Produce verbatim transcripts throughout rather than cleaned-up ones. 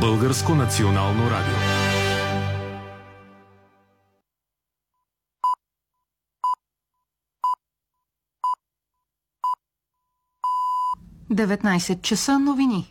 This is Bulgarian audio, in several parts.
Българско национално радио. деветнайсет часа новини.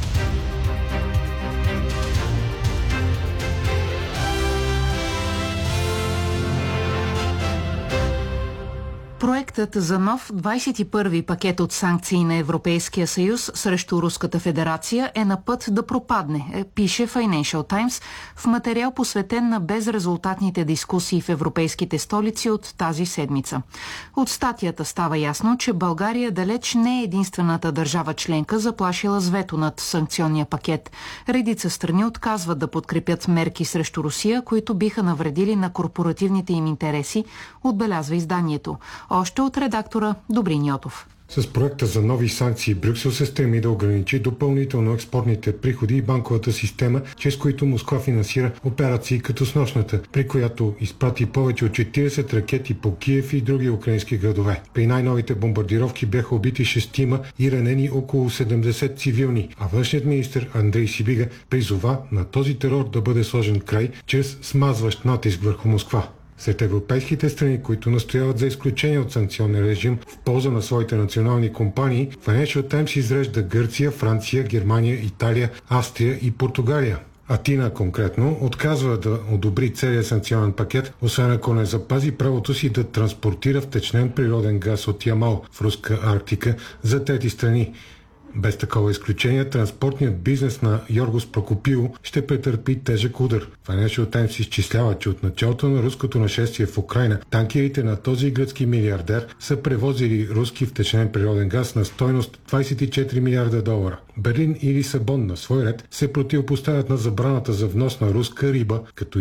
Проектът за нов двайсет и първи пакет от санкции на Европейския съюз срещу Руската федерация е на път да пропадне, пише Financial Times в материал, посветен на безрезултатните дискусии в европейските столици от тази седмица. От статията става ясно, че България далеч не е единствената държава членка, заплашила с вето над санкционния пакет. Редица страни отказват да подкрепят мерки срещу Русия, които биха навредили на корпоративните им интереси, отбелязва изданието. Още от редактора Добрин Йотов. С проекта за нови санкции Брюксел се стреми да ограничи допълнително експортните приходи и банковата система, чрез които Москва финансира операции като снощната, при която изпрати повече от четирийсет ракети по Киев и други украински градове. При най-новите бомбардировки бяха убити шестима и ранени около седемдесет цивилни, а външният министър Андрей Сибига призова на този терор да бъде сложен край чрез смазващ натиск върху Москва. Сред европейските страни, които настояват за изключение от санкционен режим в полза на своите национални компании, Financial Times изрежда Гърция, Франция, Германия, Италия, Австрия и Португалия. Атина конкретно отказва да одобри целия санкционен пакет, освен ако не запази правото си да транспортира втечнен природен газ от Ямал в руска Арктика за трети страни. Без такова изключение, транспортният бизнес на Йоргос Прокопио ще претърпи тежък удар. Financial Times изчислява, че от началото на руското нашествие в Украйна, танкерите на този гръцки милиардер са превозили руски втечнен природен газ на стойност двайсет и четири милиарда долара. Берлин и Лисабон на свой ред се противопоставят на забраната за внос на руска риба, като